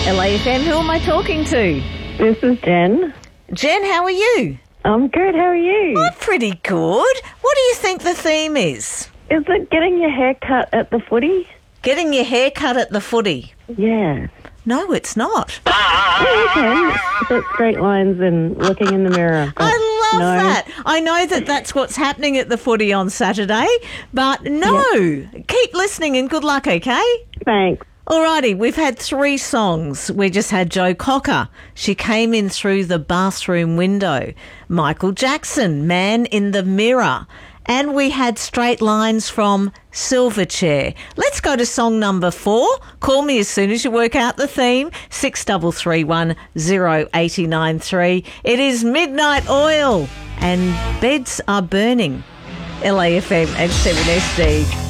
LAFM, who am I talking to? This is Jen. Jen, how are you? I'm good. How are you? I'm pretty good. What do you think the theme is? Is it getting your hair cut at the footy? Getting your hair cut at the footy. Yeah. No, it's not. Yeah, you can. Is it straight lines and looking in the mirror? I love no. that. I know that that's what's happening at the footy on Saturday, but no. Yep. Keep listening and good luck, okay? Thanks. Alrighty, we've had 3 songs. We just had Joe Cocker. She came in through the bathroom window. Michael Jackson, Man in the Mirror. And we had Straight Lines from Silverchair. Let's go to song number 4. Call me as soon as you work out the theme. 6331 0893. It is Midnight Oil and Beds Are Burning. LAFM and 7SD.